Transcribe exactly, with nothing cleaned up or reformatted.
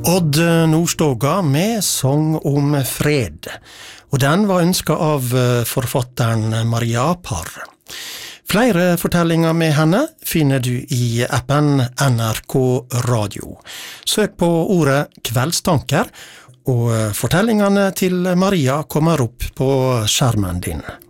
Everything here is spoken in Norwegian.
Odd Nordstoga med sång om fred, og den var ønsket av forfatteren Maria Parr. Flere fortellinger med henne finner du i appen N R K Radio. Søk på ordet Kveldstanker, og fortellingene til Maria kommer opp på skjermen din.